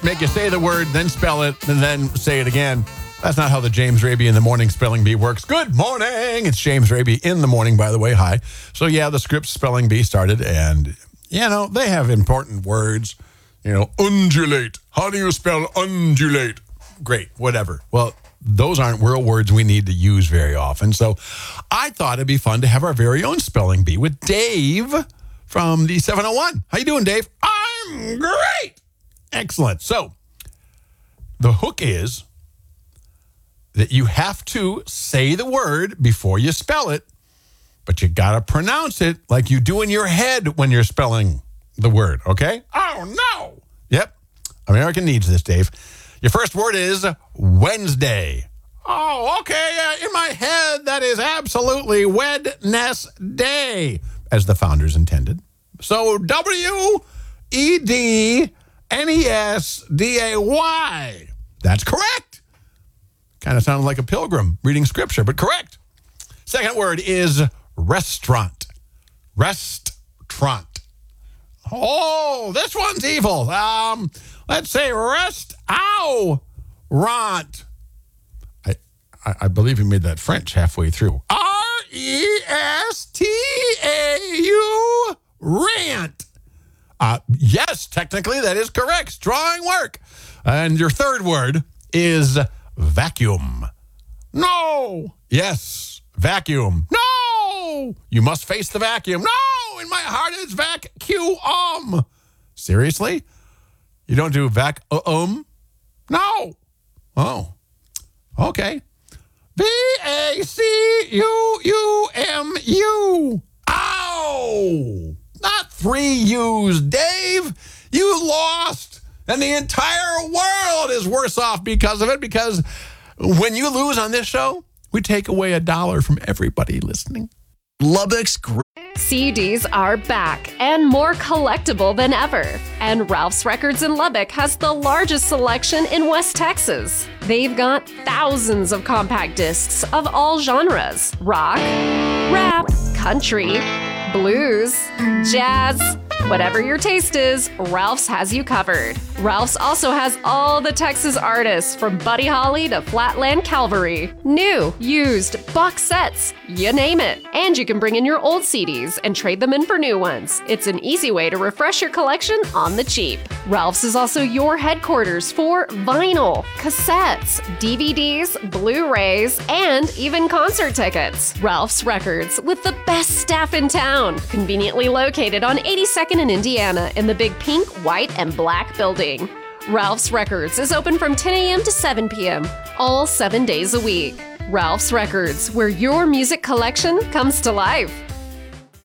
make you say the word, then spell it, and then say it again. That's not how the James Raby in the Morning Spelling Bee works. Good morning. It's James Raby in the morning, by the way. Hi. So, yeah, the Scripps Spelling Bee started, and, they have important words. Undulate. How do you spell undulate? Great, whatever. Well, those aren't real words we need to use very often. So I thought it'd be fun to have our very own spelling bee with Dave from the 701. How you doing, Dave? I'm great. Excellent. So the hook is that you have to say the word before you spell it, but you got to pronounce it like you do in your head when you're spelling the word, okay? Oh, no. Yep. American needs this, Dave. Your first word is Wednesday. Oh, okay. In my head, that is absolutely Wednesday, as the founders intended. So Wednesday. That's correct. Kind of sounded like a pilgrim reading scripture, but correct. Second word is restaurant. Restaurant. Oh, this one's evil. Let's say restaurant. I believe you made that French halfway through. R-E-S-T-A-U, rant. Yes, technically that is correct. Strong work. And your third word is vacuum. No. Yes, vacuum. No. You must face the vacuum. No. In my heart it's vacuum. Seriously? You don't do vacuum? No. Oh. Okay. V-A-C-U-U-M-U. Ow! Not 3 U's, Dave. You lost. And the entire world is worse off because of it, because when you lose on this show, we take away $1 from everybody listening. Lubbock's CDs are back and more collectible than ever. And Ralph's Records in Lubbock has the largest selection in West Texas. They've got thousands of compact discs of all genres: rock, rap, country, blues, jazz. Whatever your taste is, Ralph's has you covered. Ralph's also has all the Texas artists from Buddy Holly to Flatland Calvary. New, used, box sets, you name it. And you can bring in your old CDs and trade them in for new ones. It's an easy way to refresh your collection on the cheap. Ralph's is also your headquarters for vinyl, cassettes, DVDs, Blu-rays, and even concert tickets. Ralph's Records, with the best staff in town, conveniently located on 82nd in Indiana in the big pink, white, and black building. Ralph's Records is open from 10 a.m. to 7 p.m., all 7 days a week. Ralph's Records, where your music collection comes to life.